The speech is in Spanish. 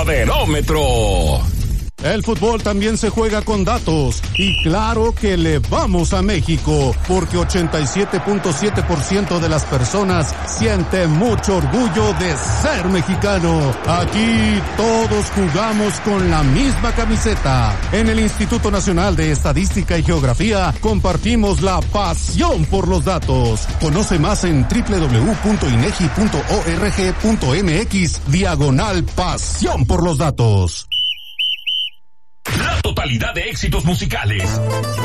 Poderómetro. El fútbol también se juega con datos y claro que le vamos a México porque 87.7% de las personas siente mucho orgullo de ser mexicano. Aquí todos jugamos con la misma camiseta. En el Instituto Nacional de Estadística y Geografía compartimos la pasión por los datos. Conoce más en www.inegi.org.mx/pasión por los datos. La totalidad de éxitos musicales.